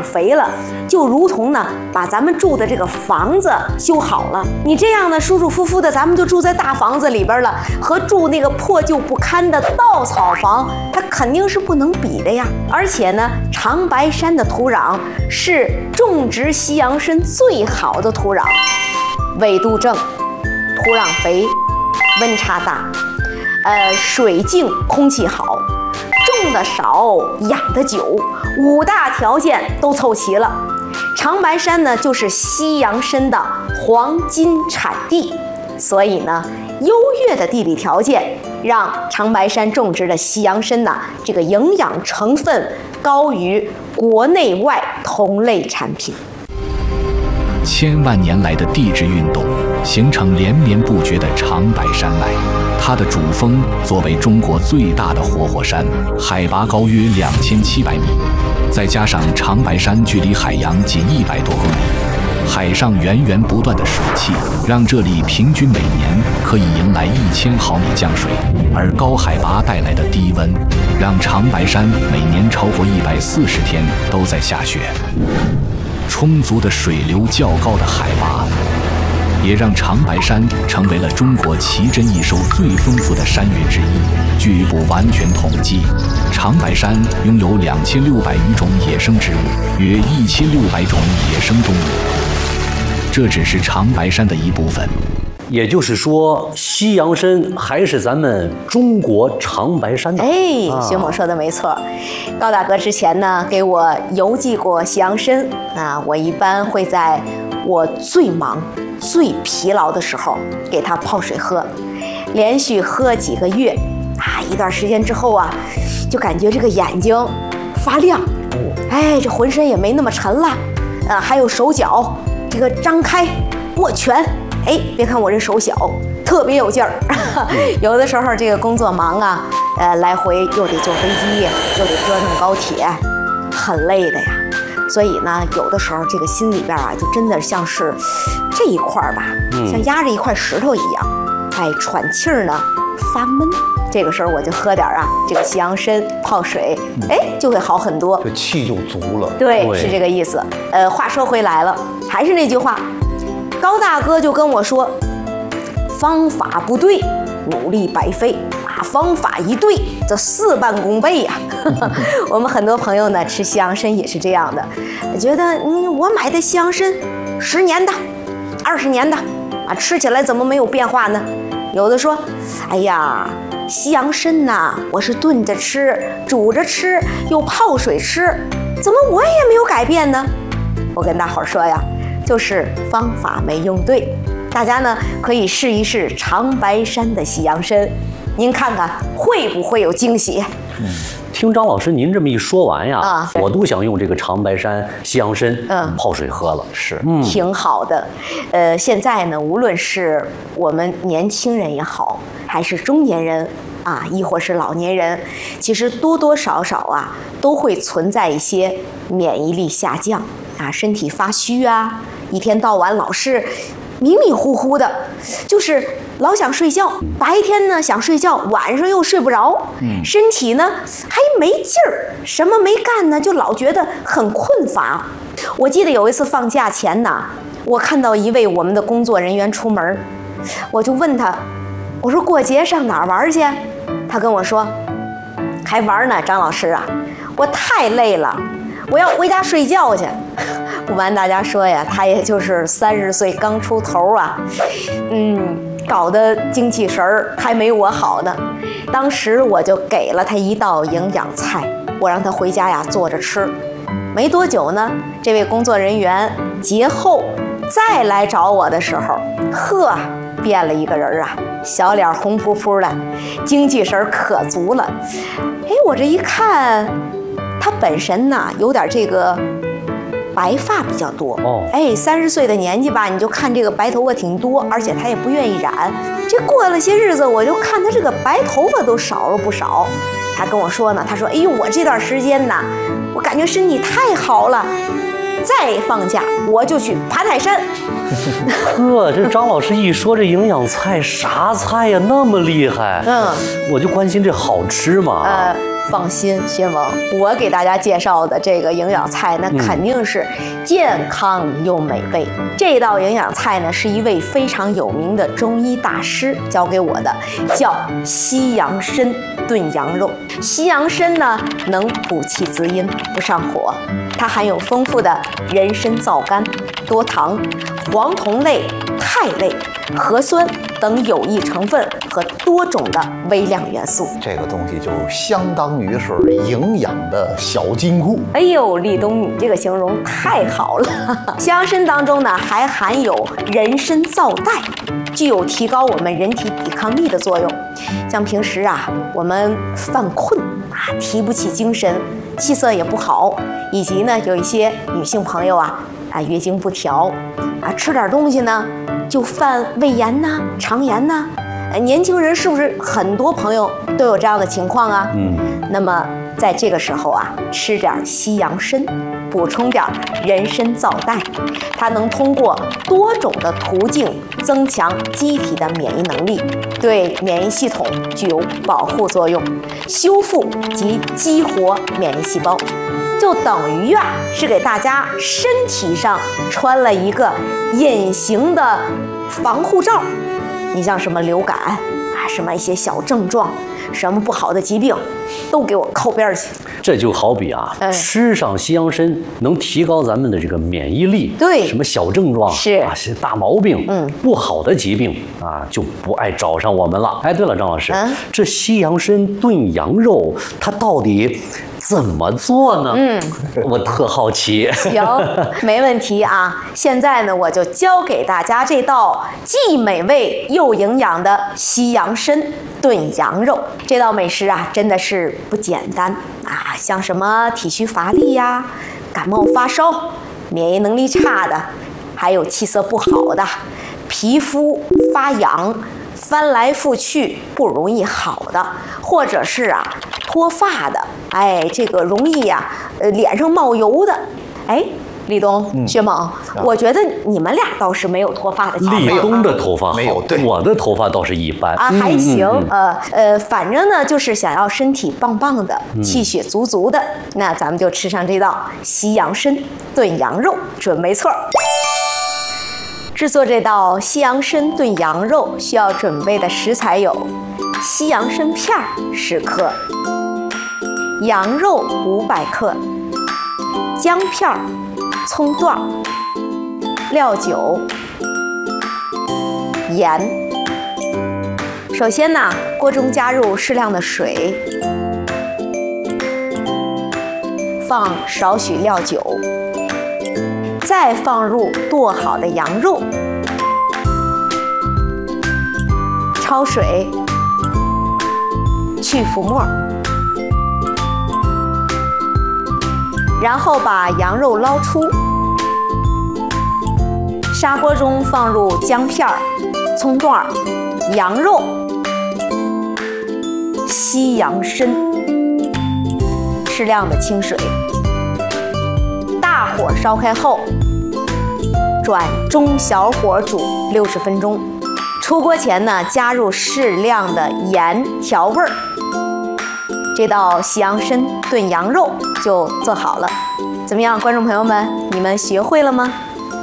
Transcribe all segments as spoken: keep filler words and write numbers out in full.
肥了，就如同呢把咱们住的这个房子修好了。你这样呢舒舒服服的，咱们就住在大房子里边了，和住那个破旧不堪的稻草房，它肯定是不能比的呀。而且呢，长白山的土壤是种植西洋参最好的土壤，纬度正，土壤肥，温差大，呃，水静，空气好，种的少，养的久，五大条件都凑齐了。长白山呢，就是西洋参的黄金产地，所以呢，优越的地理条件让长白山种植的西洋参呢，这个营养成分高于国内外同类产品。 千万年来的地质运动，形成连绵不绝的长白山脉。它的主峰作为中国最大的活火山，海拔高约两千七百米，再加上长白山距离海洋仅一百多公里，海上源源不断的水汽，让这里平均每年可以迎来一千毫米降水，而高海拔带来的低温，让长白山每年超过一百四十天都在下雪。充足的水流、较高的海拔，也让长白山成为了中国奇珍异兽最丰富的山岳之一。据不完全统计，长白山拥有两千六百余种野生植物，约一千六百种野生动物。这只是长白山的一部分。 也就是说，西洋参还是咱们中国长白山的。 哎，徐某说的没错。高大哥之前呢给我邮寄过西洋参，那我一般会在我最忙、最疲劳的时候给它泡水喝，连续喝几个月，啊，一段时间之后啊，就感觉这个眼睛发亮，哎，这浑身也没那么沉了，啊，还有手脚这个张开握拳。哎，别看我这手小，特别有劲儿。有的时候这个工作忙啊，呃，来回又得坐飞机，又得折腾高铁，很累的呀。所以呢，有的时候这个心里边啊，就真的像是这一块吧，像压着一块石头一样，哎，喘气儿呢发闷。这个时候我就喝点啊，这个西洋参泡水，哎，就会好很多， 这气就足了。 对，是这个意思。呃，话说回来了，还是那句话。高大哥就跟我说，方法不对，努力白费啊！方法一对，这事半功倍呀、啊。我们很多朋友呢吃西洋参也是这样的，觉得嗯，我买的西洋参十年的、二十年的啊，吃起来怎么没有变化呢？有的说，哎呀，西洋参呐，我是炖着吃、煮着吃，又泡水吃，怎么我也没有改变呢？我跟大伙儿说呀。就是方法没用对，大家呢可以试一试长白山的西洋参，您看看会不会有惊喜？ 嗯，听张老师您这么一说完呀， 啊， 我都想用这个长白山西洋参嗯泡水喝了。 是， 嗯， 挺好的。呃，现在呢，无论是我们年轻人也好，还是中年人啊，亦或是老年人，其实多多少少啊都会存在一些免疫力下降啊，身体发虚啊。一天到晚老是迷迷糊糊的，就是老想睡觉，白天呢想睡觉，晚上又睡不着，嗯，身体呢还没劲儿，什么没干呢，就老觉得很困乏。我记得有一次放假前呢，我看到一位我们的工作人员出门，我就问他，我说过节上哪儿玩去？他跟我说，还玩呢，张老师啊，我太累了，我要回家睡觉去。不瞒大家说呀，他也就是三十岁刚出头啊，嗯，搞得精气神儿还没我好呢。当时我就给了他一道营养菜，我让他回家呀做着吃。没多久呢，这位工作人员节后再来找我的时候，呵，变了一个人啊，小脸红扑扑的，精气神可足了。哎，我这一看，他本身呢有点这个白发比较多哦，哎，三十岁的年纪吧，你就看这个白头发挺多，而且他也不愿意染。这过了些日子，我就看他这个白头发都少了不少。他跟我说呢，他说：“哎呦，我这段时间呢，我感觉身体太好了，再放假我就去爬泰山。” 呵，这张老师一说这营养菜，啥菜呀那么厉害？嗯，我就关心这好吃吗？ 呃， 放心，薛萌，我给大家介绍的这个营养菜，那肯定是健康又美味。嗯、这道营养菜呢，是一位非常有名的中医大师教给我的，叫西洋参炖羊肉。西洋参呢，能补气滋阴，不上火。它含有丰富的人参皂苷、多糖、黄酮类、肽类、核酸等有益成分和多种的微量元素。 这个东西就相当于是营养的小金库。 哎呦，立冬，你这个形容太好了。西洋参当中呢，还含有人参皂苷，具有提高我们人体抵抗力的作用。像平时啊，我们犯困啊，提不起精神，气色也不好，以及呢，有一些女性朋友啊，啊月经不调，啊吃点东西呢就犯胃炎呐、肠炎呐。呃，年轻人是不是很多朋友都有这样的情况啊？嗯，那么在这个时候啊，吃点西洋参，补充点人参皂苷，它能通过多种的途径增强机体的免疫能力，对免疫系统具有保护作用，修复及激活免疫细胞，就等于呀是给大家身体上穿了一个隐形的防护罩。你像什么流感啊，什么一些小症状，什么不好的疾病，都给我靠边去。 这就好比啊，嗯、吃上西洋参能提高咱们的这个免疫力， 对， 什么小症状是啊，些大毛病，嗯，不好的疾病啊，就不爱找上我们了。哎，对了，张老师，嗯、这西洋参炖羊肉，它到底怎么做呢？嗯，我特好奇。 行，没问题啊。现在呢，我就教给大家这道既美味又营养的西洋参炖羊肉。这道美食啊，真的是不简单啊！像什么体虚乏力呀、感冒发烧、免疫能力差的，还有气色不好的、皮肤发痒、翻来覆去不容易好的，或者是啊脱发的，哎，这个容易呀、啊，呃，脸上冒油的，哎。立冬、嗯、薛猛、啊，我觉得你们俩倒是没有脱发的情况。 立冬的头发好没有，对， 我的头发倒是一般啊，还行。嗯嗯嗯、呃呃，反正呢，就是想要身体棒棒的、嗯、气血足足的，那咱们就吃上这道西洋参炖羊肉，准没错。制作这道西洋参炖羊肉需要准备的食材有：西洋参片十克，羊肉五百克，姜片儿。葱段、料酒、盐。首先呢，锅中加入适量的水，放少许料酒，再放入剁好的羊肉，焯水，去浮沫。然后把羊肉捞出，砂锅中放入姜片、葱段、羊肉、西洋参，适量的清水，大火烧开后，转中小火煮六十分钟。出锅前呢，加入适量的盐调味儿。这道西洋参炖羊肉就做好了，怎么样，观众朋友们，你们学会了吗？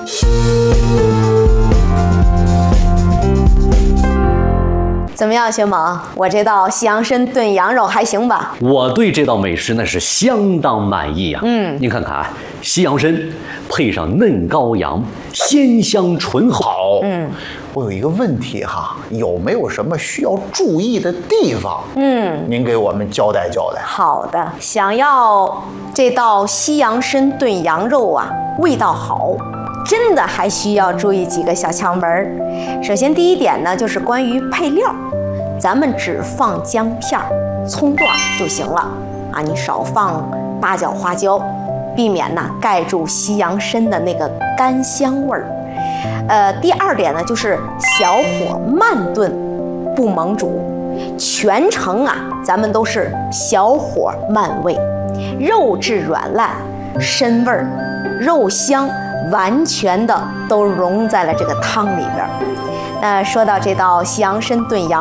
怎么样，薛猛？我这道西洋参炖羊肉还行吧？ 我对这道美食那是相当满意啊。嗯，您看看啊，西洋参配上嫩羔羊，鲜香醇厚。嗯。 我有一个问题哈，有没有什么需要注意的地方？嗯，您给我们交代交代。 好的，想要这道西洋参炖羊肉啊，味道好，真的还需要注意几个小窍门。首先，第一点呢，就是关于配料，咱们只放姜片、葱段就行了啊，你少放八角、花椒，避免呢盖住西洋参的那个干香味儿。呃，第二点呢，就是小火慢炖，不猛煮，全程啊，咱们都是小火慢煨，肉质软烂，参味儿、肉香完全的都融在了这个汤里边。那说到这道西洋参炖羊。